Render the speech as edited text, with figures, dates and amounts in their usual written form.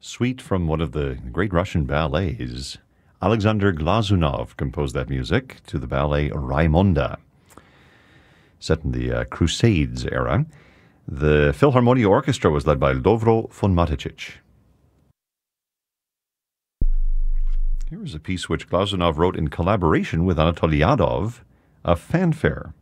Suite from one of the great Russian ballets. Alexander Glazunov composed that music to the ballet Raimonda, set in the Crusades era. The Philharmonia Orchestra was led by Lovro von Matetic. Here is a piece which Glazunov wrote in collaboration with Anatoly Yadov, a fanfare.